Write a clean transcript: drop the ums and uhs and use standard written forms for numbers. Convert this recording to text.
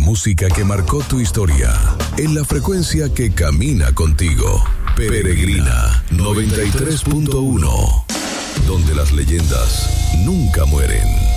música que marcó tu historia, en la frecuencia que camina contigo. Peregrina 93.1, donde las leyendas nunca mueren.